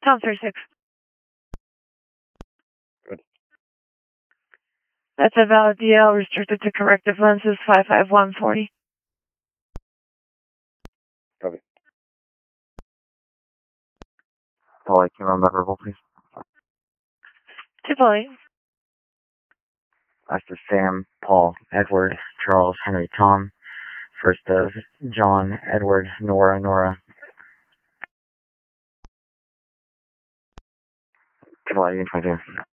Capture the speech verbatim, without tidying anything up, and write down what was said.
Tom thirty-six. Good. That's a valid D L restricted to corrective lenses five five one forty. Copy. Polly, can you run that verbal, please? To Polly. Last is Sam, Paul, Edward, Charles, Henry, Tom. First of John, Edward, Nora, Nora. Polly, twenty-two.